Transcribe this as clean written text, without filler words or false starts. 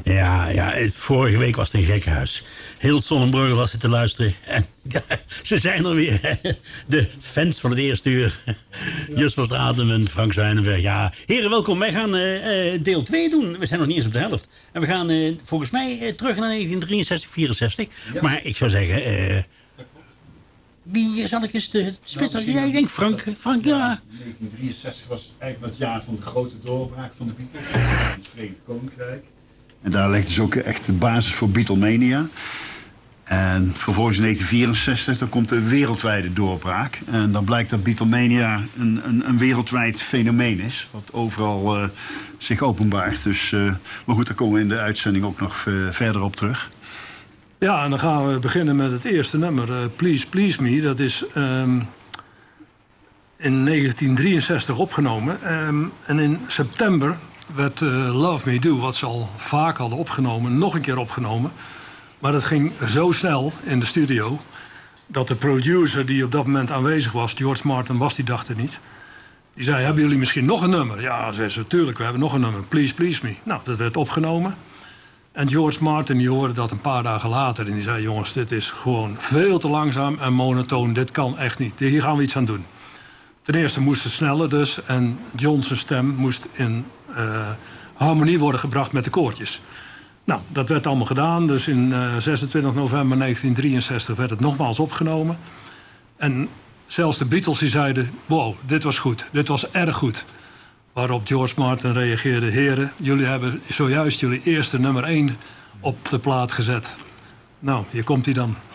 Ja, vorige week was het een gekkenhuis. Heel Sonnenbrugge was het te luisteren. En ja, ze zijn er weer. Hè. De fans van het eerste uur. Just van Stratum en Frank Zwijnenberg. Ja, heren, welkom. Wij gaan deel 2 doen. We zijn nog niet eens op de helft. En we gaan volgens mij terug naar 1963, 64. Ja. Maar ik zou zeggen... wie zal ik eens de spits? Jij denkt Frank, ja. 1963 was eigenlijk het jaar van de grote doorbraak van de Beatles. In het Verenigd Koninkrijk. En daar ligt dus ook echt de basis voor Beatlemania. En vervolgens in 1964 dan komt de wereldwijde doorbraak. En dan blijkt dat Beatlemania een wereldwijd fenomeen is. Wat overal zich openbaart. Dus, maar goed, daar komen we in de uitzending ook nog verder op terug. Ja, en dan gaan we beginnen met het eerste nummer, Please Please Me. Dat is in 1963 opgenomen. En in september werd Love Me Do, wat ze al vaak hadden opgenomen, nog een keer opgenomen. Maar dat ging zo snel in de studio dat de producer die op dat moment aanwezig was, George Martin was die dag er niet. Die zei, hebben jullie misschien nog een nummer? Ja, zei ze, tuurlijk, we hebben nog een nummer, Please Please Me. Nou, dat werd opgenomen. En George Martin, die hoorde dat een paar dagen later. En die zei, jongens, dit is gewoon veel te langzaam en monotoon. Dit kan echt niet. Hier gaan we iets aan doen. Ten eerste moest het sneller dus. En John's stem moest in harmonie worden gebracht met de koortjes. Nou, dat werd allemaal gedaan. Dus in 26 november 1963 werd het nogmaals opgenomen. En zelfs de Beatles die zeiden, wow, dit was goed. Dit was erg goed. Waarop George Martin reageerde, heren, jullie hebben zojuist jullie eerste nummer 1 op de plaat gezet. Nou, hier komt hij dan.